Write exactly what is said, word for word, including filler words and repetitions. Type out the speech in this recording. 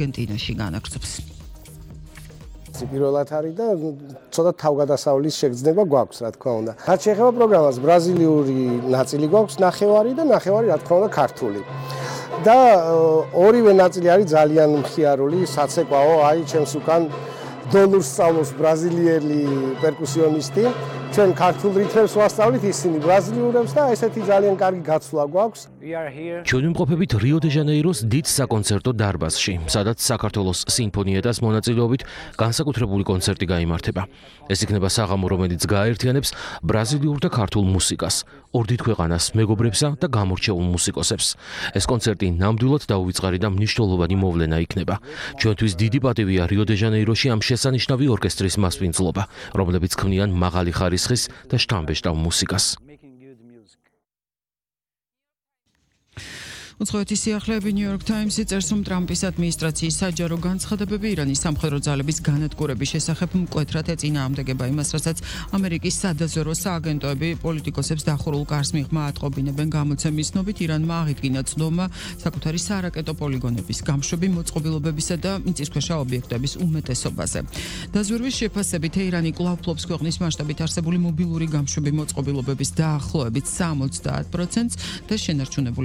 არგენტინაში განაგრძობს. პირველად არის და ცოტა თავგადასავლის შეგრძნება გვაქვს, რა თქმა უნდა. რაც შეეხება პროგრამას, ბრაზილიური ნაწილი გვაქვს, ნახევარი და ნახევარი, რა თქმა უნდა, ქართული. და ორივე ნაწილი არის ძალიან მხიარული, საცეკვაო, აი ჩემს უკან დოლურს სწავლობს ბრაზილიელი პერკუსიონისტი. ჩვენ ქართულ რითმებს ვასწავლით, ისინი ბრაზილიურებს და ესეთი ძალიან კარგი გაცვლა გვაქვს. ჩვენ ვიმყოფებით რიო-დე-ჟანეიროს დიდ საკონცერტო დარბაზში, სადაც საქართველოს სიმფონიეტას მონაწილეობით განსაკუთრებული კონცერტი გაიმართება. ეს იქნება საღამო, რომელიც გააერთიანებს ბრაზილიურ და ქართულ მუსიკას, ორ დიდ ქვეყანას, მეგობრებსა და გამორჩეულ მუსიკოსებს. ეს კონცერტი ნამდვილად დაუვიწყარი და მნიშვნელოვანი მოვლენა იქნება. ჩვენთვის დიდი პატივია რიო-დე-ჟანეიროში ამ შესანიშნავი ორკესტრის მასპინძლობა, რომლებიც ქმნიან მაღალი ხარისხის და შთამბეჭდავ მუსიკას. უცხოეთის სიახლეები New York Times-ი წერს, რომ ტრამპის ადმინისტრაციის საჯარო განცხადებები ირანის სამხედრო ძალების განადგურების შესახებ მკვეთრად ეწინააღმდეგება იმას, რასაც ამერიკის სადაზვერვო სააგენტოები პოლიტიკოსებს დახურულ კარს მიღმა ატყობინებენ. გამოცემის ცნობით, ირანმა აღიდგინა ცდომა საკუთარი საარაკეტო პოლიგონების გამშვები მოწყობილობებისა და მიწისქვეშა ობიექტების უმეტესობაზე. დაზვერვის შეფასებით, ირანი კვლავ ფლობს ქვეყნის მასშტაბით არსებული მობილური გამშვები მოწყობილობების დაახლოებით სამოცდაათ პროცენტს და შენარჩუნებული